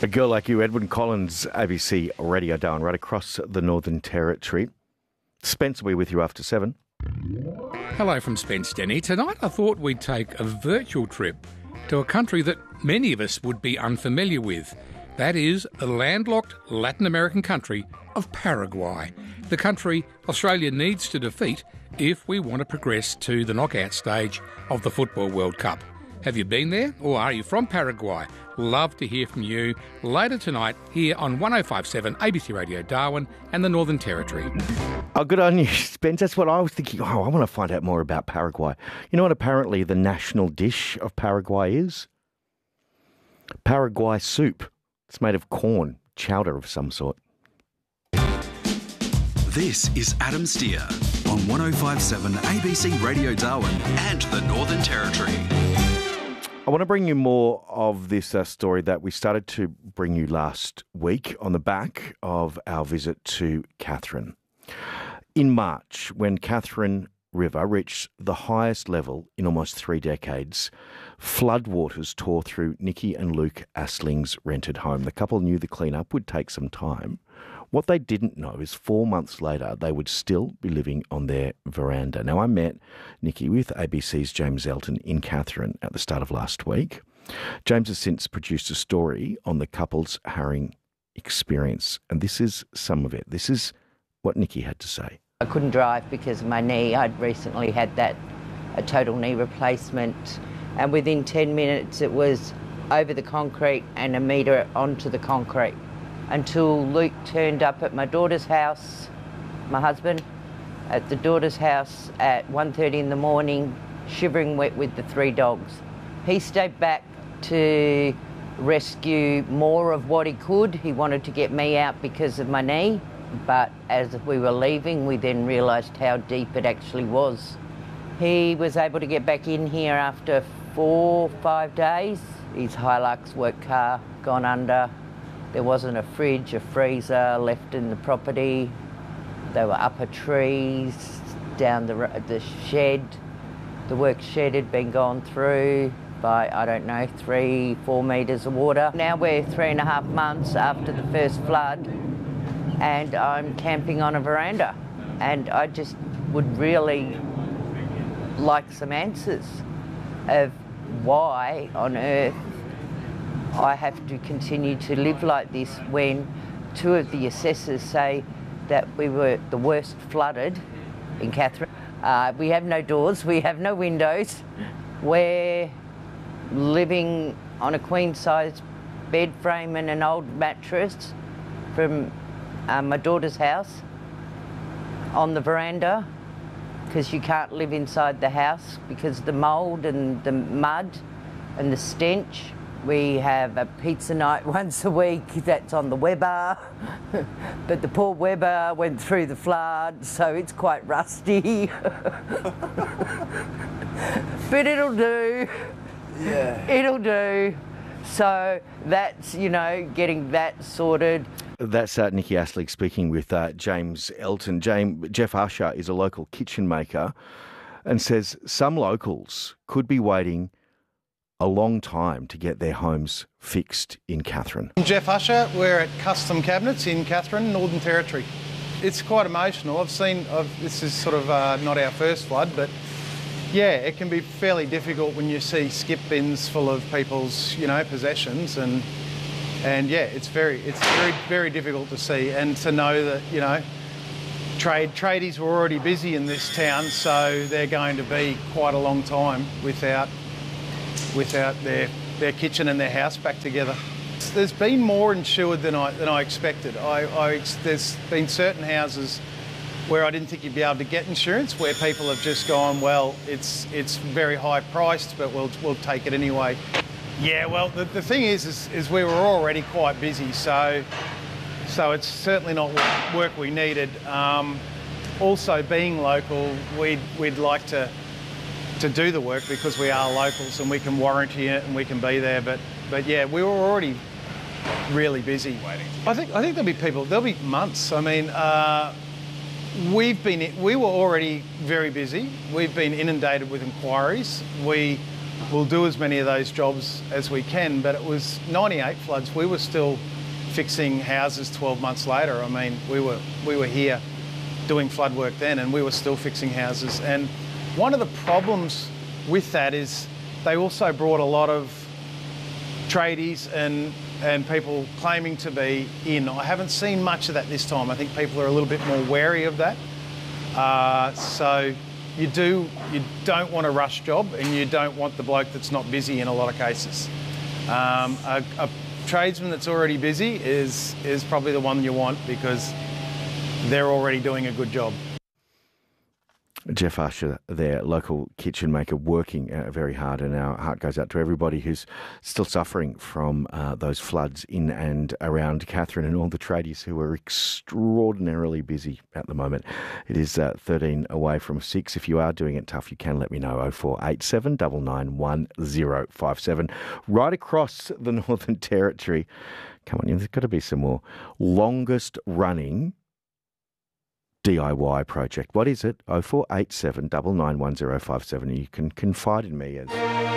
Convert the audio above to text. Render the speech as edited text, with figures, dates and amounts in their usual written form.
A girl like you, Edwin Collins, ABC Radio Darwin, right across the Northern Territory. Spence will be with you after 7. Hello from Spence Denny. Tonight I thought we'd take a virtual trip to a country that many of us would be unfamiliar with. That is the landlocked Latin American country of Paraguay. The country Australia needs to defeat if we want to progress to the knockout stage of the Football World Cup. Have you been there, or are you from Paraguay? Love to hear from you later tonight here on 105.7 ABC Radio Darwin and the Northern Territory. Oh, good on you, Spence. That's what I was thinking. I want to find out more about Paraguay. You know what apparently the national dish of Paraguay is? Paraguay soup. It's made of corn, chowder of some sort. This is Adam Steer on 105.7 ABC Radio Darwin and the Northern Territory. I want to bring you more of this story that we started to bring you last week on the back of our visit to Katherine. In March, when Katherine River reached the highest level in almost 3 decades, floodwaters tore through Nikki and Luke Astling's rented home. The couple knew the clean-up would take some time. What they didn't know is 4 months later, they would still be living on their veranda. Now, I met Nikki with ABC's James Elton in Katherine at the start of last week. James has since produced a story on the couple's harrowing experience, and this is some of it. This is what Nikki had to say. I couldn't drive because of my knee. I'd recently had a total knee replacement, and within 10 minutes it was over the concrete and a metre onto the concrete, until Luke turned up at my daughter's house, my husband, at the daughter's house at 1:30 in the morning, shivering wet with the 3 dogs. He stayed back to rescue more of what he could. He wanted to get me out because of my knee, but as we were leaving, we then realised how deep it actually was. He was able to get back in here after 4 or 5 days. His Hilux work car gone under. There wasn't a fridge, a freezer left in the property. There were upper trees down the shed. The work shed had been gone through by, 3-4 metres of water. Now we're 3.5 months after the first flood, and I'm camping on a veranda. And I just would really like some answers of why on earth I have to continue to live like this when 2 of the assessors say that we were the worst flooded in Katherine. We have no doors, we have no windows. We're living on a queen-size bed frame and an old mattress from my daughter's house on the veranda, because you can't live inside the house because of the mould and the mud and the stench. We have a pizza night once a week that's on the Weber, but the poor Weber went through the flood, so it's quite rusty. But it'll do. Yeah. It'll do. So that's, getting that sorted. That's Nikki Astley speaking with James Elton. Jeff Usher is a local kitchen maker and says some locals could be waiting a long time to get their homes fixed in Katherine. I'm Jeff Usher. We're at Custom Cabinets in Katherine, Northern Territory. It's quite emotional. This is sort of not our first flood, but yeah, it can be fairly difficult when you see skip bins full of people's, possessions, and yeah, it's very, very difficult to see, and to know that, tradies were already busy in this town, so they're going to be quite a long time without their kitchen and their house back together. There's been more insured than I expected. There's been certain houses where I didn't think you'd be able to get insurance, where people have just gone, well, it's very high priced, but we'll take it anyway. Yeah, well, the thing is we were already quite busy, so it's certainly not work we needed. Also, being local, we'd like to do the work because we are locals and we can warranty it and we can be there. But yeah, we were already really busy. I think there'll be months. I mean, we were already very busy. We've been inundated with inquiries. We we'll do as many of those jobs as we can. But it was 98 floods. We were still fixing houses 12 months later. I mean, we were here doing flood work then, and we were still fixing houses. And one of the problems with that is they also brought a lot of tradies and people claiming to be in. I haven't seen much of that this time. I think people are a little bit more wary of that. So you don't want a rush job, and you don't want the bloke that's not busy in a lot of cases. A tradesman that's already busy is probably the one you want, because they're already doing a good job. Jeff Usher there, local kitchen maker, working very hard, and our heart goes out to everybody who's still suffering from those floods in and around Katherine, and all the tradies who are extraordinarily busy at the moment. It is 13 away from 6. If you are doing it tough, you can let me know. 0487 99 1057. Right across the Northern Territory. Come on, there's got to be some more. Longest running DIY project. What is it? 0487 99 1057. You can confide in me as